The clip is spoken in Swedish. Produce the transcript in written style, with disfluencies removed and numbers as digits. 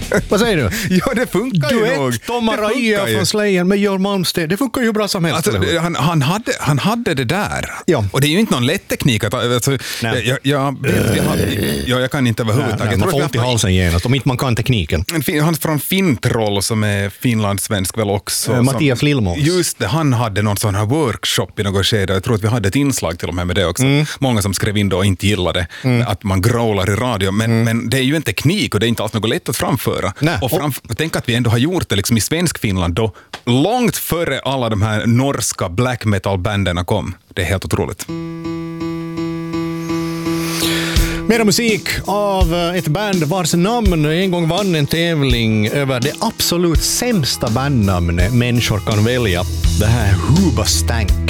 Vad säger du? Ja, det funkar ju nog. Duett Tom Araya från Slayer med Björn Malmsteen. Det funkar ju bra som helst. Alltså, han hade det där. Ja. Och det är ju inte någon lätt teknik. Alltså, jag kan inte överhuvudtaget. Man får ont i halsen genast, om inte man kan tekniken. Han från Fintroll som är finlandssvensk väl också. Mattias Lillmås. Just det, han hade någon sån här workshop i något skede. Jag tror att vi hade ett inslag till och med det också. Många som skrev in då och inte gillade att man growlar i radio. Men det är ju en teknik och det är inte alls något lätt att framföra. Och tänk att vi ändå har gjort det liksom i svensk Finland då, långt före alla de här norska black metal-bänderna kom. Det är helt otroligt. Mera musik av ett band vars namn en gång vann en tävling över det absolut sämsta bandnamnet människor kan välja. Det här är Hoobastank.